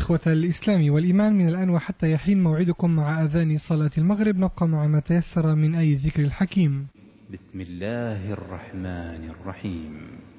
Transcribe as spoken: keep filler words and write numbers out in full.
إخوة الإسلام والإيمان، من الآن وحتى يحين موعدكم مع أذان صلاة المغرب، نبقى مع ما تيسر من أي ذكر الحكيم. بسم الله الرحمن الرحيم.